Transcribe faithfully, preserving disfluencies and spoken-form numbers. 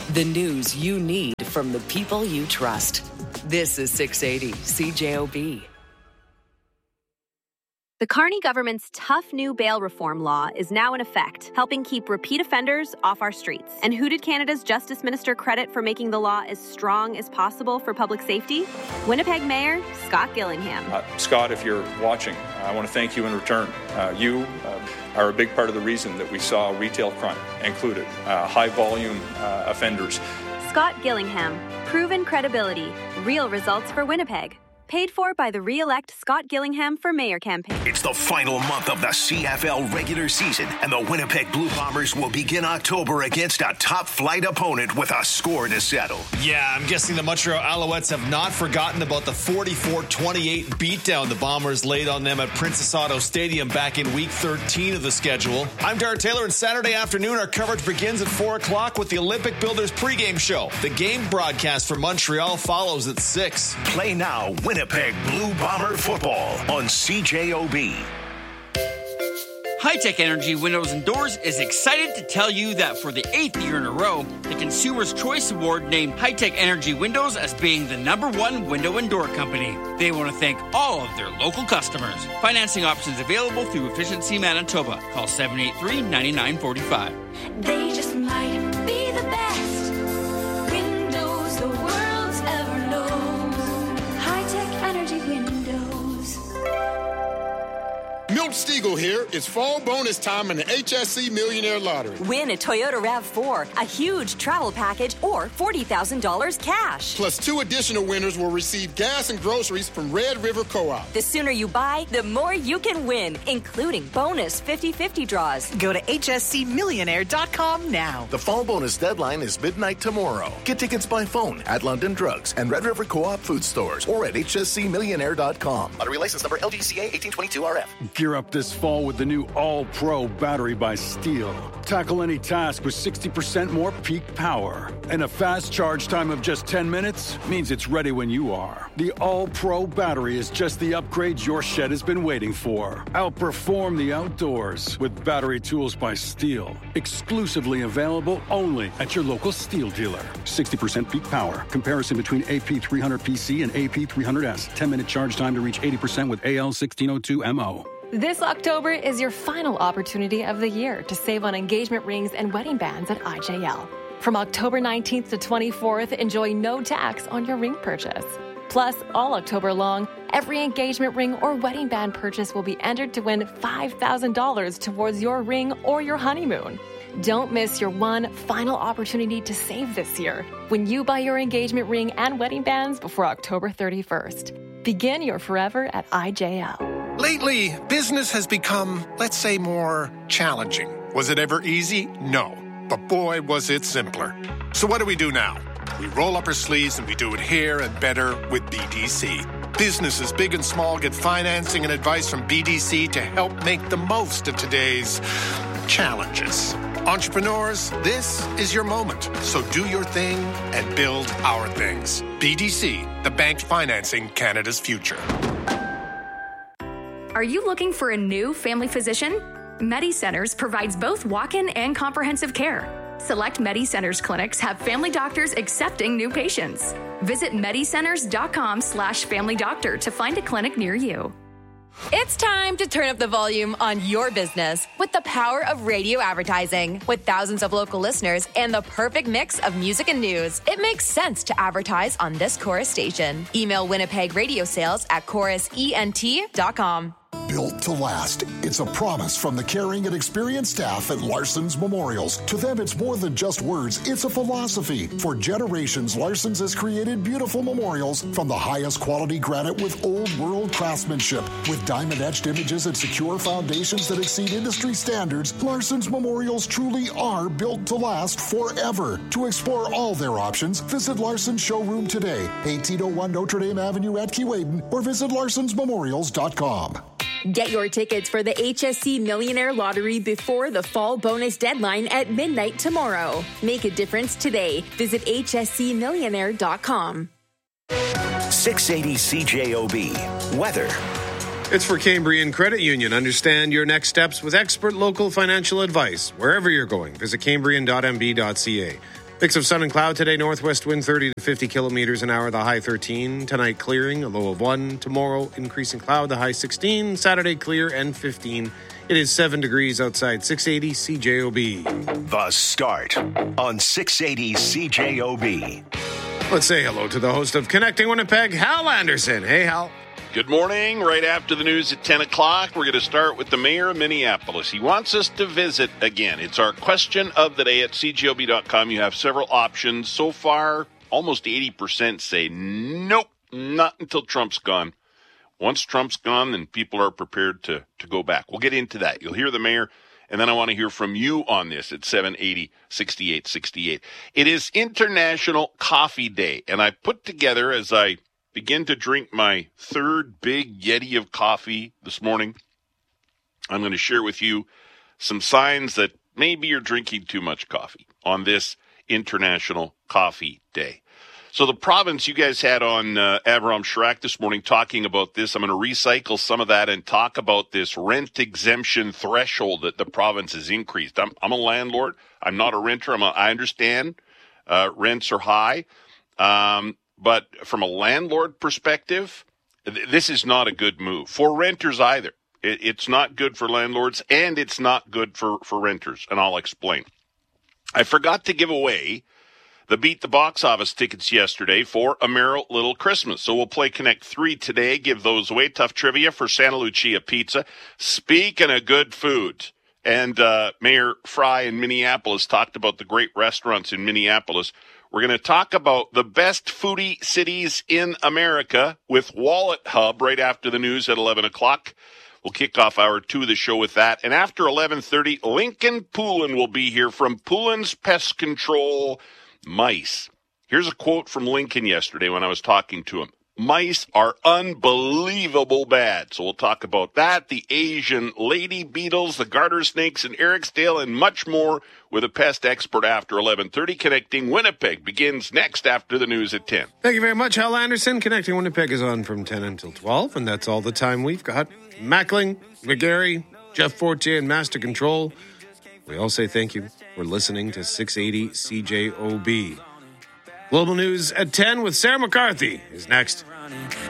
The news you need from the people you trust. This is six eighty C J O B. The Carney government's tough new bail reform law is now in effect, helping keep repeat offenders off our streets. And who did Canada's Justice Minister credit for making the law as strong as possible for public safety? Winnipeg Mayor Scott Gillingham. Uh, Scott, if you're watching, I want to thank you in return. Uh, you uh, are a big part of the reason that we saw retail crime included, uh, high-volume uh, offenders. Scott Gillingham, proven credibility, real results for Winnipeg. Paid for by the re-elect Scott Gillingham for Mayor campaign. It's the final month of the C F L regular season, and the Winnipeg Blue Bombers will begin October against a top-flight opponent with a score to settle. Yeah, I'm guessing the Montreal Alouettes have not forgotten about the forty-four twenty-eight beatdown the Bombers laid on them at Princess Auto Stadium back in week thirteen of the schedule. I'm Darrell Taylor, and Saturday afternoon our coverage begins at four o'clock with the Olympic Builders pregame show. The game broadcast for Montreal follows at six. Play now, Winnipeg. Winnipeg Blue Bomber football on C J O B. High-Tech Energy Windows and Doors is excited to tell you that for the eighth year in a row, the Consumer's Choice Award named High-Tech Energy Windows as being the number one window and door company. They want to thank all of their local customers. Financing options available through Efficiency Manitoba. Call seven eight three, nine nine four five. They just might be the best windows the world's ever known. High-Tech Energy Windows. Milt Stiegel here. It's fall bonus time in the H S C Millionaire Lottery. Win a Toyota RAV four, a huge travel package, or forty thousand dollars cash. Plus, two additional winners will receive gas and groceries from Red River Co-op. The sooner you buy, the more you can win, including bonus fifty-fifty draws. Go to H S C millionaire dot com now. The fall bonus deadline is midnight tomorrow. Get tickets by phone at London Drugs and Red River Co-op food stores or at H S C millionaire dot com. Lottery license number L G C A eighteen twenty-two R F. Gear up this fall with the new All-Pro battery by Steel. Tackle any task with sixty percent more peak power. And a fast charge time of just ten minutes means it's ready when you are. The All-Pro battery is just the upgrade your shed has been waiting for. Outperform the outdoors with battery tools by Steel. Exclusively available only at your local Steel dealer. sixty percent peak power. Comparison between A P three hundred P C and A P three hundred S. ten minute charge time to reach eighty percent with A L sixteen oh two M O. This October is your final opportunity of the year to save on engagement rings and wedding bands at I J L. From October nineteenth to twenty-fourth, enjoy no tax on your ring purchase. Plus, all October long, every engagement ring or wedding band purchase will be entered to win five thousand dollars towards your ring or your honeymoon. Don't miss your one final opportunity to save this year when you buy your engagement ring and wedding bands before October thirty-first. Begin your forever at I J L. Lately, business has become, let's say, more challenging. Was it ever easy? No. But boy, was it simpler. So what do we do now? We roll up our sleeves and we do it here and better with B D C. Businesses big and small get financing and advice from B D C to help make the most of today's challenges. Entrepreneurs, this is your moment. So do your thing and build our things. B D C, the bank financing Canada's future. Are you looking for a new family physician? MediCenters provides both walk-in and comprehensive care. Select MediCenters clinics have family doctors accepting new patients. Visit medicenters.com slash family doctor to find a clinic near you. It's time to turn up the volume on your business with the power of radio advertising. With thousands of local listeners and the perfect mix of music and news, it makes sense to advertise on this Chorus station. Email Winnipeg Radio Sales at chorus ent dot com. Built to last. It's a promise from the caring and experienced staff at Larson's Memorials. To them, it's more than just words. It's a philosophy. For generations, Larson's has created beautiful memorials from the highest quality granite with old world craftsmanship. With diamond-etched images and secure foundations that exceed industry standards, Larson's Memorials truly are built to last forever. To explore all their options, visit Larson's showroom today, eighteen oh one Notre Dame Avenue at Keewaydin, or visit larsons memorials dot com. Get your tickets for the H S C Millionaire Lottery before the fall bonus deadline at midnight tomorrow. Make a difference today. Visit H S C millionaire dot com. six eighty C J O B. Weather. It's for Cambrian Credit Union. Understand your next steps with expert local financial advice. Wherever you're going, visit cambrian dot m b dot c a. Mix of sun and cloud today. Northwest wind thirty to fifty kilometers an hour. The high thirteen. Tonight clearing, a low of one. Tomorrow increasing cloud. The high sixteen. Saturday clear and fifteen. It is seven degrees outside. six eighty C J O B. The Start on six eighty C J O B. Let's say hello to the host of Connecting Winnipeg, Hal Anderson. Hey, Hal. Good morning. Right after the news at ten o'clock, we're going to start with the mayor of Minneapolis. He wants us to visit again. It's our question of the day at C G O B dot com. You have several options. So far, almost eighty percent say nope, not until Trump's gone. Once Trump's gone, then people are prepared to, to go back. We'll get into that. You'll hear the mayor, and then I want to hear from you on this at seven eighty, sixty-eight sixty-eight. It is International Coffee Day, and I put together, as I begin to drink my third big Yeti of coffee this morning, I'm going to share with you some signs that maybe you're drinking too much coffee on this International Coffee Day. So the province, you guys had on uh, Avram Shrak this morning talking about this. I'm going to recycle some of that and talk about this rent exemption threshold that the province has increased. I'm, I'm a landlord. I'm not a renter. I'm a, I understand uh, rents are high. Um, but from a landlord perspective, th- this is not a good move. For renters either. It, it's not good for landlords, and it's not good for, for renters, and I'll explain. I forgot to give away the Beat the Box Office tickets yesterday for A Merry Little Christmas. So we'll play Connect three today, give those away. Tough trivia for Santa Lucia Pizza. Speaking of good food, and uh, Mayor Fry in Minneapolis talked about the great restaurants in Minneapolis. We're going to talk about the best foodie cities in America with Wallet Hub right after the news at eleven o'clock. We'll kick off hour two of the show with that. And after eleven thirty, Lincoln Poulin will be here from Poulin's Pest Control. Mice. Here's a quote from Lincoln yesterday when I was talking to him. Mice are unbelievable bad. So we'll talk about that, the Asian lady beetles, the garter snakes in Eriksdale, and much more with a pest expert after eleven thirty. Connecting Winnipeg begins next after the news at ten. Thank you very much, Hal Anderson. Connecting Winnipeg is on from ten until twelve, and that's all the time we've got. Mackling, McGarry, Jeff Fortier, and Master Control. We all say thank you for listening to six eighty C J O B. Global News at ten with Sarah McCarthy is next.